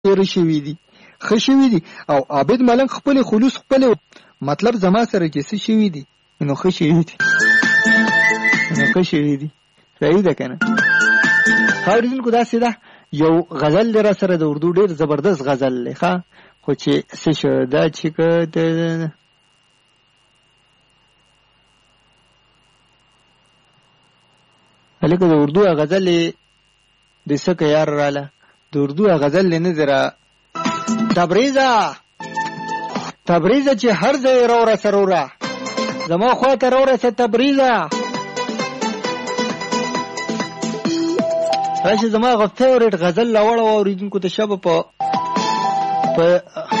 تیر شوي دي ښه شوي دي او عابد ملنګ خپل خلوص خپل مطلب زما سره چې څه شوي دي نو ښه شوي دي صحیح ده کنه. خاورینکو داسې ده یو غزل دی را سره د اردو ډیر زبردست غزل دی ښه خو چې څه شو دا چې هلکه د اردو غزل د څه که یار راله د اردو غزل نه دی را تبریزه چې هر ځای روره سروره زما خواته روره سه تبریزه راشي زما غ فیورټ غزل لاوړه اوریدونکو ته شب په